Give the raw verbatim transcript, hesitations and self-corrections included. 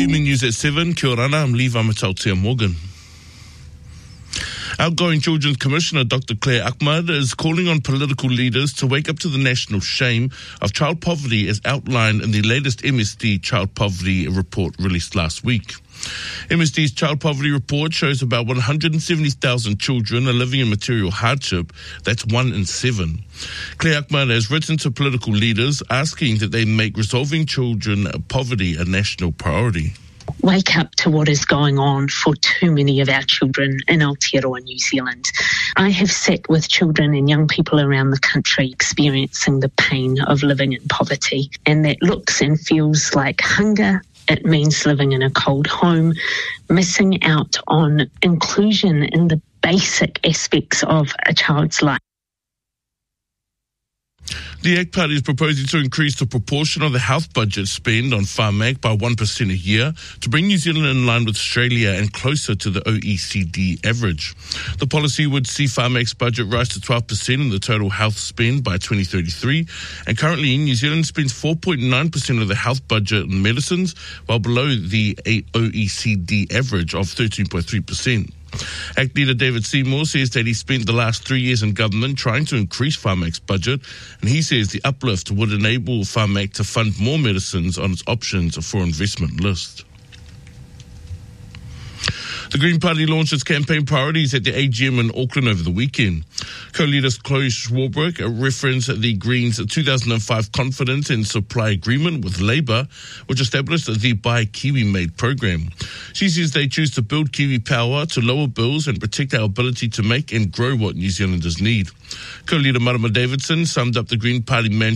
Evening News at seven. Kia ora, I'm Lee Vamatautia Morgan. Outgoing Children's Commissioner Doctor Claire Ahmad is calling on political leaders to wake up to the national shame of child poverty as outlined in the latest M S D child poverty report released last week. M S D's child poverty report shows about one hundred seventy thousand children are living in material hardship. That's one in seven. Claire Ahmad has written to political leaders asking that they make resolving children poverty a national priority. Wake up to what is going on for too many of our children in Aotearoa, New Zealand. I have sat with children and young people around the country experiencing the pain of living in poverty, and that looks and feels like hunger. It means living in a cold home, missing out on inclusion in the basic aspects of a child's life. The A C T Party is proposing to increase the proportion of the health budget spend on Pharmac by one percent a year to bring New Zealand in line with Australia and closer to the O E C D average. The policy would see Pharmac's budget rise to twelve percent in the total health spend by twenty thirty-three, and currently New Zealand spends four point nine percent of the health budget on medicines, while below the O E C D average of thirteen point three percent. A C T leader David Seymour says that he spent the last three years in government trying to increase Pharmac's budget, and he says the uplift would enable Pharmac to fund more medicines on its options for investment list. The Green Party launched its campaign priorities at the A G M in Auckland over the weekend. Co-leader Chloe Swarbrick referenced the Greens' two thousand five confidence and supply agreement with Labour, which established the Buy Kiwi Made program. She says they choose to build Kiwi power to lower bills and protect our ability to make and grow what New Zealanders need. Co-leader Marama Davidson summed up the Green Party mantra